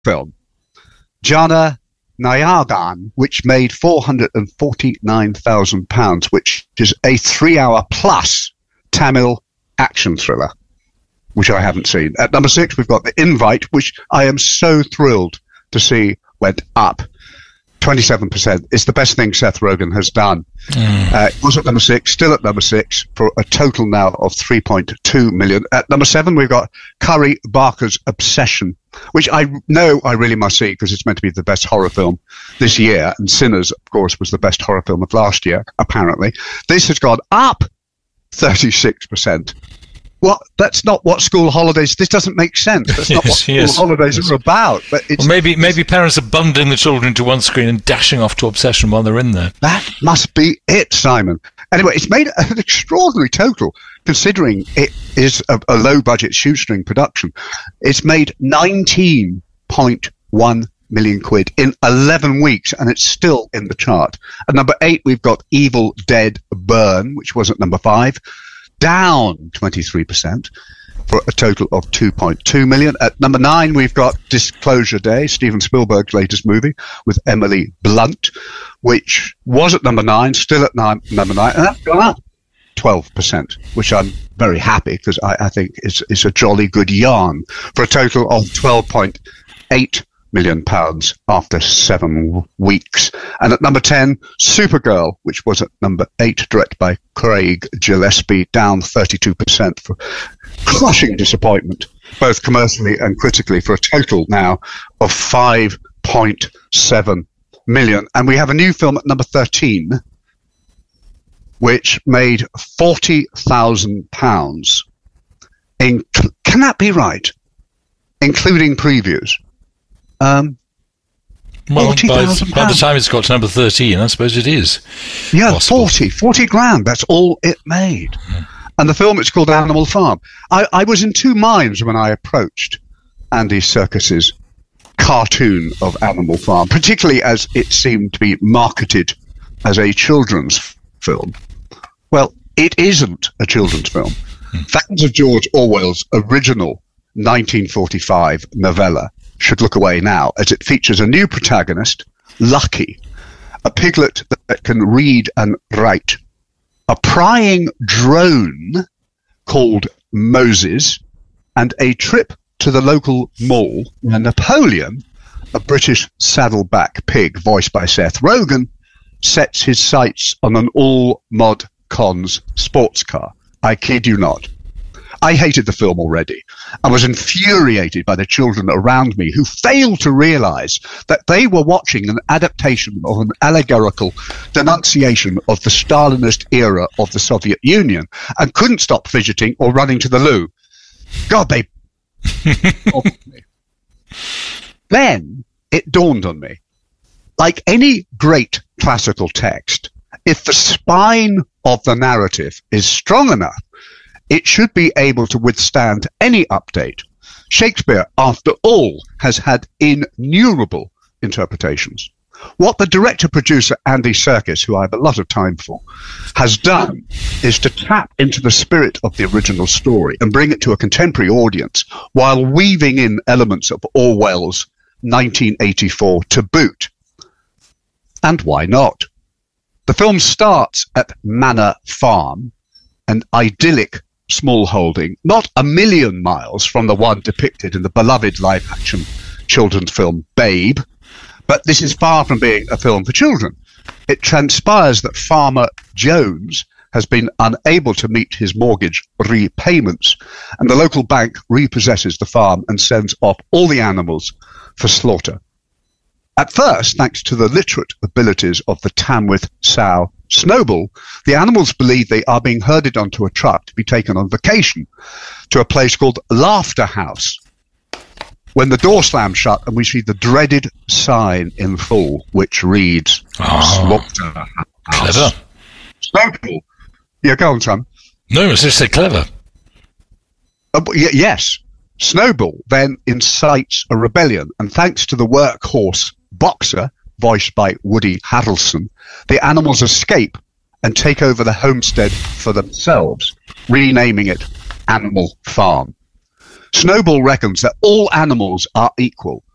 film, Jana Nayagan, which made £449,000, which is a 3-hour plus Tamil action thriller, which I haven't seen. At number 6, we've got The Invite, which I am so thrilled to see went up 27%. It's the best thing Seth Rogen has done. It was at number 6, still at number 6, for a total now of 3.2 million. At number 7, we've got Curry Barker's Obsession, which I know I really must see because it's meant to be the best horror film this year. And Sinners, of course, was the best horror film of last year, apparently. This has gone up 36%. What? That's not what school holidays. This doesn't make sense. That's not what school holidays are about. But it's, well, maybe parents are bundling the children into one screen and dashing off to Obsession while they're in there. That must be it, Simon. Anyway, it's made an extraordinary total, considering it is a low-budget shoestring production. It's made 19.1 million quid in 11 weeks, and it's still in the chart. At number 8, we've got Evil Dead Burn, which was at number 5. Down 23% for a total of 2.2 million. At number 9, we've got Disclosure Day, Steven Spielberg's latest movie with Emily Blunt, which was at number 9, still at number 9, and that's gone up 12%, which I'm very happy because I think it's a jolly good yarn for a total of £12.8 million after 7 weeks. And at number 10, Supergirl, which was at number 8, directed by Craig Gillespie, down 32% for crushing disappointment, both commercially and critically, for a total now of 5.7 million. And we have a new film at number 13, which made £40,000. Can that be right? Including previews. Well, by the time it's got to number 13, I suppose it is. Yeah, possible. 40 grand. That's all it made. And the film, it's called Animal Farm. I was in two minds when I approached Andy Serkis's cartoon of Animal Farm, particularly as it seemed to be marketed as a children's film. Well, it isn't a children's film. Fans of George Orwell's original 1945 novella should look away now, as it features a new protagonist, Lucky, a piglet that can read and write, a prying drone called Moses, and a trip to the local mall where Napoleon, a British saddleback pig voiced by Seth Rogen, sets his sights on an all-mod cons sports car. I kid you not. I hated the film already. I was infuriated by the children around me who failed to realize that they were watching an adaptation of an allegorical denunciation of the Stalinist era of the Soviet Union and couldn't stop fidgeting or running to the loo. God, they... Then it dawned on me. Like any great classical text, if the spine of the narrative is strong enough, it should be able to withstand any update. Shakespeare, after all, has had innumerable interpretations. What the director-producer Andy Serkis, who I have a lot of time for, has done is to tap into the spirit of the original story and bring it to a contemporary audience while weaving in elements of Orwell's 1984 to boot. And why not? The film starts at Manor Farm, an idyllic small holding, not a million miles from the one depicted in the beloved live-action children's film Babe, but this is far from being a film for children. It transpires that Farmer Jones has been unable to meet his mortgage repayments, and the local bank repossesses the farm and sends off all the animals for slaughter. At first, thanks to the literate abilities of the Tamworth sow Snowball, the animals believe they are being herded onto a truck to be taken on vacation to a place called Laughter House. When the door slams shut and we see the dreaded sign in full, which reads, Slaughter House. Clever. Snowball. Yeah, go on, son. No, it's just say clever. Yes. Snowball then incites a rebellion, and thanks to the workhorse Boxer, voiced by Woody Harrelson, the animals escape and take over the homestead for themselves, renaming it Animal Farm. Snowball reckons that all animals are equal